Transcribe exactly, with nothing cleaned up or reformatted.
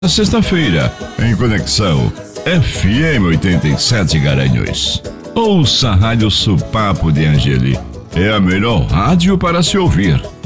Sexta-feira, em Conexão F M oitenta e sete Garanhuns. Ouça a Rádio Supapo de Angeli. É a melhor rádio para se ouvir.